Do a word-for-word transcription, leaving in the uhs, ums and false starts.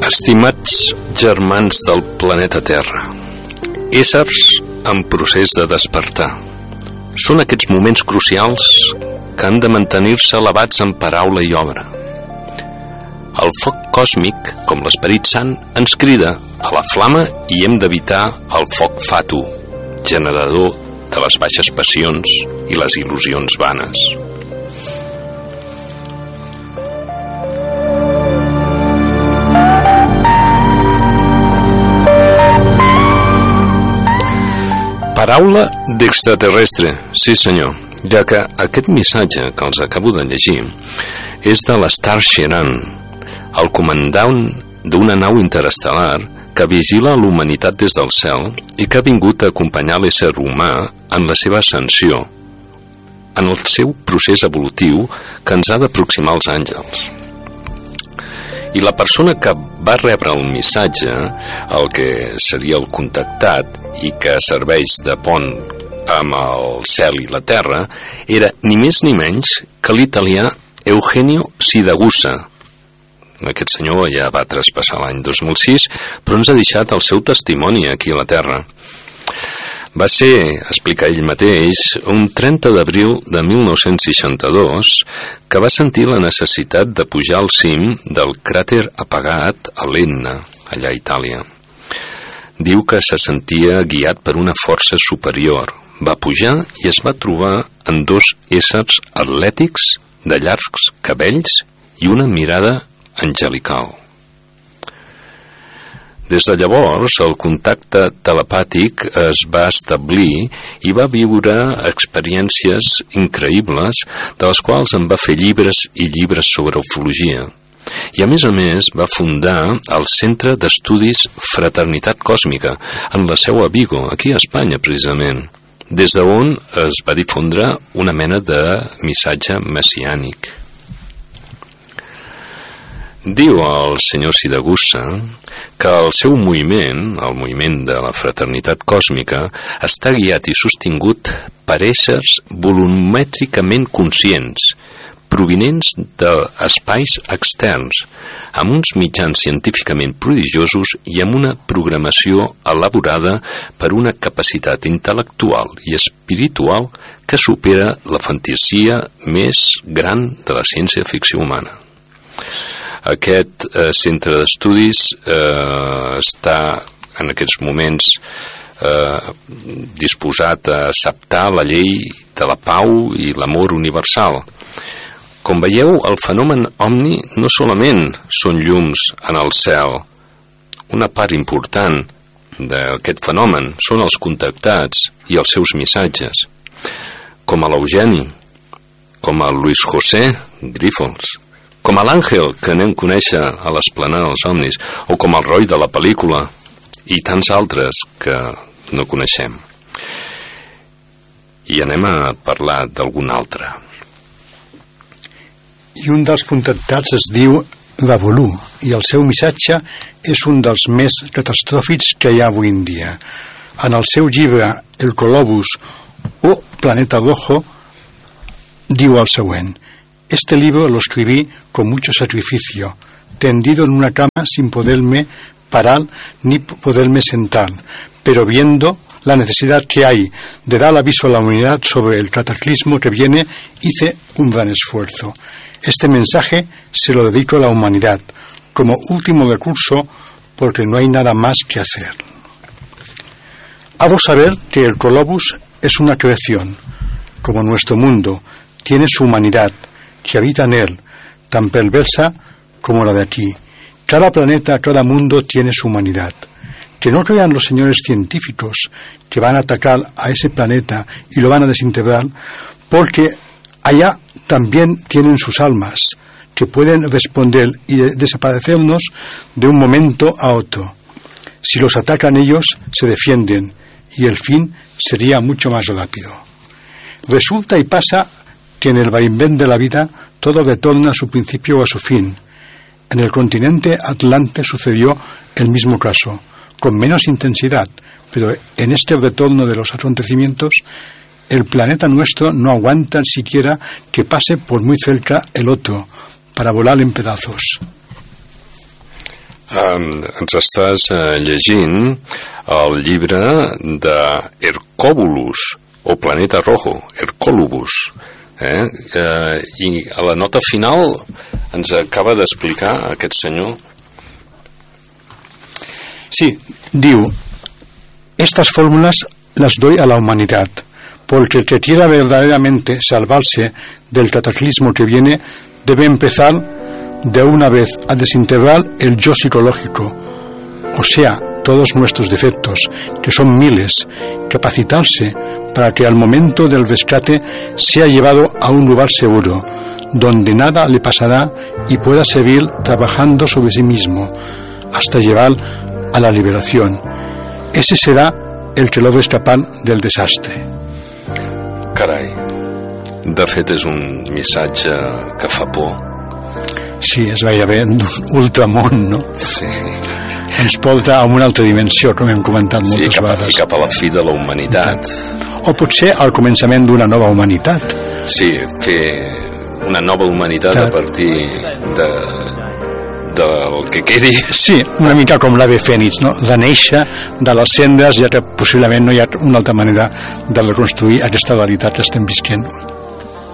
Estimats germans del planeta Terra, éssers en procés de despertar, són aquests moments crucials que han de mantenir-se elevats en paraula i obra. El foc còsmic, com l'Esperit Sant, ens crida a la flama i hem d'evitar el foc fatu, generador de les baixes passions i les il·lusions vanes. Paraula d'extraterrestre, sí senyor, ja que aquest missatge que els acabo de llegir és de l'Star Sheran, el comandant d'una nau interestel·lar que vigila l'humanitat des del cel i que ha vingut a acompanyar l'ésser humà en la seva ascensió, en el seu procés evolutiu que ens ha d'aproximar als àngels. I la persona que va rebre el missatge, el que seria el contactat i que serveix de pont amb el cel i la terra, era ni més ni menys que l'italià Eugenio Siragusa. Aquest senyor ja va traspassar l'any dos mil sis, però ens ha deixat el seu testimoni aquí a la Terra. Va ser, explica ell mateix, un trenta d'abril de mil nou-cents seixanta-dos que va sentir la necessitat de pujar al cim del cràter apagat a l'Etna, allà a Itàlia. Diu que se sentia guiat per una força superior. Va pujar i es va trobar en dos éssers atlètics, de llargs cabells i una mirada angelical. Des de llavors, el contacte telepàtic es va establir i va viure experiències increïbles, de les quals en va fer llibres i llibres sobre ufologia. I a més a més va fundar el Centre d'Estudis Fraternitat Còsmica, en la seu a Vigo, aquí a Espanya precisament, des d'on es va difondre una mena de missatge messiànic. Diu el senyor Siragusa que el seu moviment, el moviment de la fraternitat còsmica, està guiat i sostingut per éssers volumètricament conscients, provinents d'espais externs, amb uns mitjans científicament prodigiosos i amb una programació elaborada per una capacitat intel·lectual i espiritual que supera la fantasia més gran de la ciència-ficció humana. Aquest eh, centre d'estudis eh, està en aquests moments eh, disposat a acceptar la llei de la pau i l'amor universal. Com veieu, el fenomen omni no solament són llums en el cel. Una part important d'aquest fenomen són els contactats i els seus missatges, com a l'Eugeni, com a Luis José Grifols, com a l'Àngel, que anem a conèixer a l'esplanada dels Omnis, o com el Roy de la pel·lícula, i tants altres que no coneixem. I anem a parlar d'algun altre. I un dels contactats es diu Lavolú, i el seu missatge és un dels més catastròfics que hi ha avui en dia. En el seu llibre El Colobus o Planeta Rojo diu el següent: Este libro lo escribí con mucho sacrificio, tendido en una cama sin poderme parar ni poderme sentar, pero viendo la necesidad que hay de dar aviso a la humanidad sobre el cataclismo que viene, hice un gran esfuerzo. Este mensaje se lo dedico a la humanidad, como último recurso, porque no hay nada más que hacer. Hago saber que el Colobus es una creación, como nuestro mundo, tiene su humanidad, que habita en él, tan perversa como la de aquí. Cada planeta, cada mundo tiene su humanidad. Que no crean los señores científicos que van a atacar a ese planeta y lo van a desintegrar, porque allá también tienen sus almas, que pueden responder y desaparecernos de un momento a otro. Si los atacan ellos, se defienden, y el fin sería mucho más rápido. Resulta y pasa que en el vaivén de la vida todo retorna a su principio o a su fin. En el continente Atlante sucedió el mismo caso, con menos intensidad, pero en este retorno de los acontecimientos, el planeta nuestro no aguanta siquiera que pase por muy cerca el otro, para volar en pedazos. Um, ens estàs uh, llegint el llibre de Hercóbulus, o Planeta Rojo, Hercólubus, eh? Uh, i a la nota final ens acaba d'explicar aquest senyor. Sí, diu: estas fórmulas las doy a la humanidad, porque el que quiera verdaderamente salvarse del cataclismo que viene debe empezar de una vez a desintegrar el yo psicológico, o sea, todos nuestros defectos, que son miles, capacitarse para que al momento del rescate sea llevado a un lugar seguro, donde nada le pasará y pueda seguir trabajando sobre sí mismo, hasta llevar a la liberación. Ese será el que logra escapar del desastre. Carai, de fet és un missatge que fa por. Sí, és gairebé un ultramón, no? Sí. Ens porta a una altra dimensió, com hem comentat moltes sí, cap, vegades. I cap a la fi de la humanitat. O potser al començament d'una nova humanitat. Sí, fer una nova humanitat Clar. A partir de del que quedi. Sí, una mica com l'ave Fènix, no? Reneixer de les cendres, ja que possiblement no hi ha una altra manera de reconstruir aquesta realitat que estem visquent.